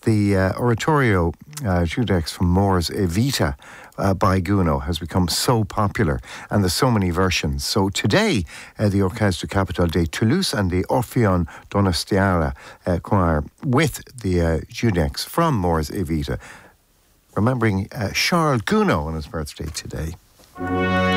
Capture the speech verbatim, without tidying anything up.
the uh, oratorio uh, Judex from Mors Evita uh, by Gounod has become so popular, and there's so many versions. So today, uh, the Orchestre Capitale de Toulouse and the Orpheon Donostiara uh, Choir with the uh, Judex from Mors Evita, remembering uh, Charles Gounod on his birthday today.